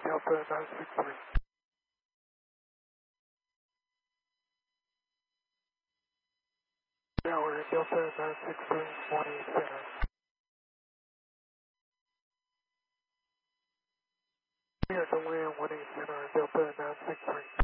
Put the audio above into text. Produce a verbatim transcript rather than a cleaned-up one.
Delta nine six three. Tower, Delta nine six three, morning center. Here to land one eight center, Delta nine six three.